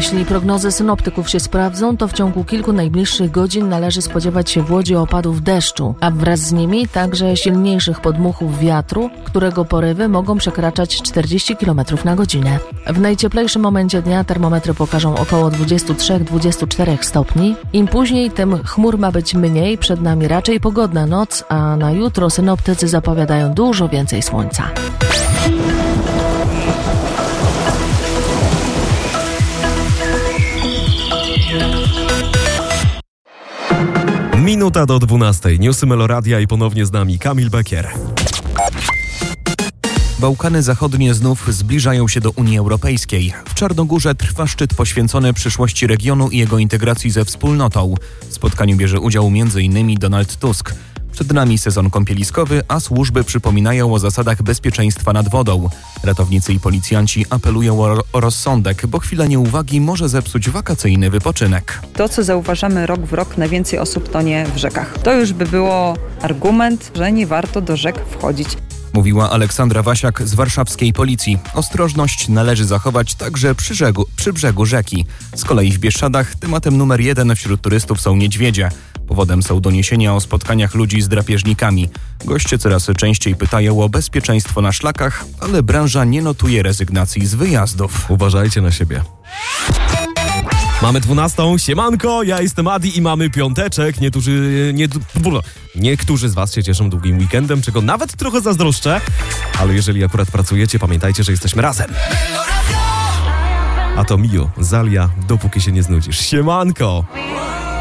Jeśli prognozy synoptyków się sprawdzą, to w ciągu kilku najbliższych godzin należy spodziewać się w Łodzi opadów deszczu, a wraz z nimi także silniejszych podmuchów wiatru, którego porywy mogą przekraczać 40 km na godzinę. W najcieplejszym momencie dnia termometry pokażą około 23-24 stopni. Im później, tym chmur ma być mniej, przed nami raczej pogodna noc, a na jutro synoptycy zapowiadają dużo więcej słońca. Minuta do 12. Newsy Meloradia i ponownie z nami Kamil Bekier. Bałkany Zachodnie znów zbliżają się do Unii Europejskiej. W Czarnogórze trwa szczyt poświęcony przyszłości regionu i jego integracji ze wspólnotą. W spotkaniu bierze udział m.in. Donald Tusk. Przed nami sezon kąpieliskowy, a służby przypominają o zasadach bezpieczeństwa nad wodą. Ratownicy i policjanci apelują o rozsądek, bo chwila nieuwagi może zepsuć wakacyjny wypoczynek. To, co zauważamy rok w rok, najwięcej osób tonie w rzekach. To już by było argument, że nie warto do rzek wchodzić. Mówiła Aleksandra Wasiak z warszawskiej policji. Ostrożność należy zachować także przy brzegu rzeki. Z kolei w Bieszczadach tematem numer 1 wśród turystów są niedźwiedzie. Powodem są doniesienia o spotkaniach ludzi z drapieżnikami. Goście coraz częściej pytają o bezpieczeństwo na szlakach, ale branża nie notuje rezygnacji z wyjazdów. Uważajcie na siebie. Mamy 12. Siemanko, ja jestem Adi i mamy piąteczek. Niektórzy z was się cieszą długim weekendem, czego nawet trochę zazdroszczę. Ale jeżeli akurat pracujecie, pamiętajcie, że jesteśmy razem. A to Mio, Zalia, dopóki się nie znudzisz. Siemanko!